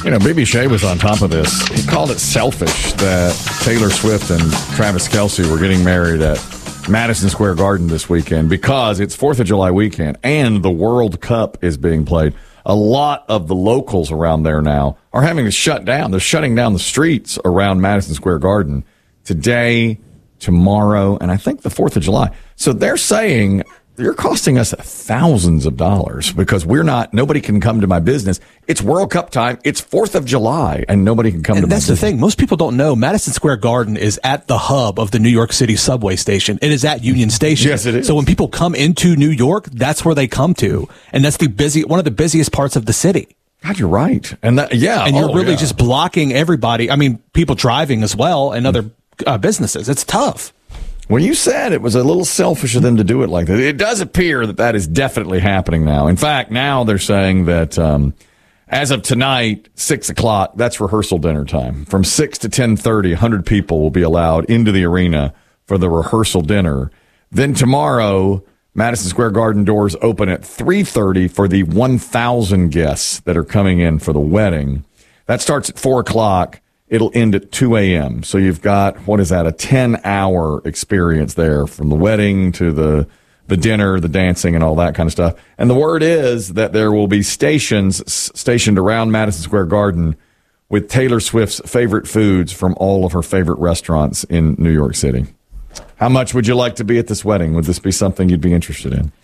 B.B. Shea was on top of this. He called it selfish that Taylor Swift and Travis Kelce were getting married at Madison Square Garden this weekend because it's 4th of July weekend and the World Cup is being played. A lot of the locals around there now are having to shut down. They're shutting down the streets around Madison Square Garden today, tomorrow, and I think the 4th of July. So they're saying you're costing us thousands of dollars because nobody can come to my business. It's World Cup time. It's 4th of July and nobody can come to my business. That's the thing. Most people don't know Madison Square Garden is at the hub of the New York City subway station. It is at Union Station. Yes, it is. So when people come into New York, that's where they come to. And that's one of the busiest parts of the city. God, you're right. And you're really just blocking everybody. I mean, people driving as well and other businesses. It's tough. Well, you said it was a little selfish of them to do it like that. It does appear that is definitely happening now. In fact, now they're saying that as of tonight, 6 o'clock, that's rehearsal dinner time. From 6 to 10:30, 100 people will be allowed into the arena for the rehearsal dinner. Then tomorrow, Madison Square Garden doors open at 3:30 for the 1,000 guests that are coming in for the wedding. That starts at 4 o'clock. It'll end at 2 a.m. So you've got, a 10-hour experience there from the wedding to the dinner, the dancing, and all that kind of stuff. And the word is that there will be stations stationed around Madison Square Garden with Taylor Swift's favorite foods from all of her favorite restaurants in New York City. How much would you like to be at this wedding? Would this be something you'd be interested in?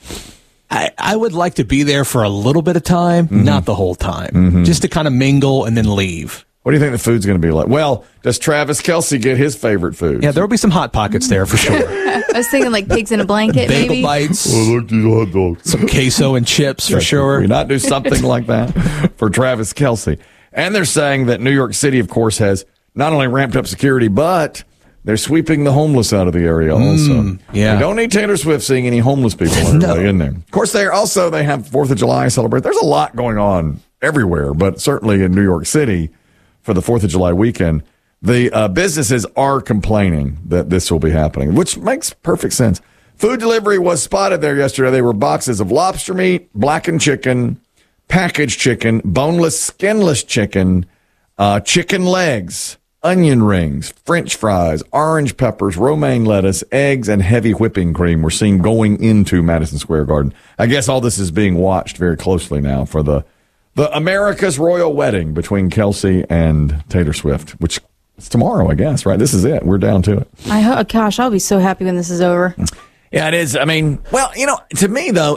I would like to be there for a little bit of time, not the whole time, just to kind of mingle and then leave. What do you think the food's going to be like? Well, does Travis Kelce get his favorite food? Yeah, there will be some Hot Pockets there for sure. I was thinking like pigs in a blanket, Bagel maybe. bites. Oh, look, these hot dogs. Some queso and chips for sure. We not do something like that for Travis Kelce. And they're saying that New York City, of course, has not only ramped up security, but they're sweeping the homeless out of the area also. Yeah. We don't need Taylor Swift seeing any homeless people in there. Of course, they have 4th of July celebrate. There's a lot going on everywhere, but certainly in New York City for the 4th of July weekend, the businesses are complaining that this will be happening, which makes perfect sense. Food delivery was spotted there yesterday. They were boxes of lobster meat, blackened chicken, packaged chicken, boneless, skinless chicken, chicken legs, onion rings, French fries, orange peppers, romaine lettuce, eggs, and heavy whipping cream were seen going into Madison Square Garden. I guess all this is being watched very closely now for the America's royal wedding between Kelce and Taylor Swift, which is tomorrow, I guess, right? This is it. We're down to it. Gosh, I'll be so happy when this is over. Yeah, it is. I mean, well, to me, though,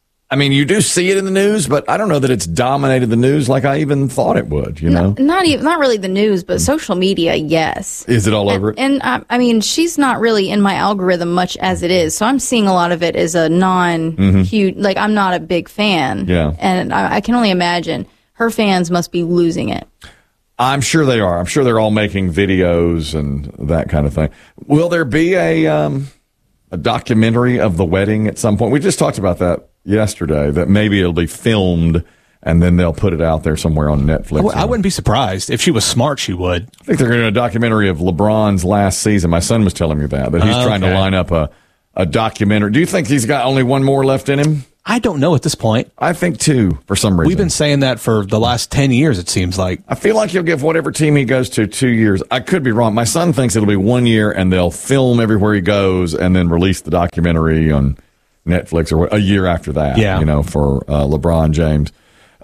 you do see it in the news, but I don't know that it's dominated the news like I even thought it would, know? Not really the news, but social media, yes. Is it all over it? And she's not really in my algorithm much as it is, so I'm seeing a lot of it as a non-huge, like I'm not a big fan. Yeah. And I can only imagine her fans must be losing it. I'm sure they are. I'm sure they're all making videos and that kind of thing. Will there be a documentary of the wedding at some point? We just talked about that yesterday, that maybe it'll be filmed and then they'll put it out there somewhere on Netflix. I wouldn't be surprised. If she was smart, she would. I think they're going to do a documentary of LeBron's last season. My son was telling me that he's trying to line up a documentary. Do you think he's got only one more left in him? I don't know at this point. I think 2 for some reason. We've been saying that for the last 10 years, it seems like. I feel like he'll give whatever team he goes to 2 years. I could be wrong. My son thinks it'll be 1 year and they'll film everywhere he goes and then release the documentary on Netflix or a year after that, for LeBron James.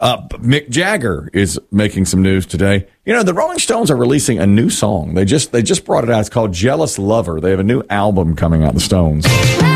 Mick Jagger is making some news today. The Rolling Stones are releasing a new song. They just brought it out. It's called Jealous Lover. They have a new album coming out, the Stones.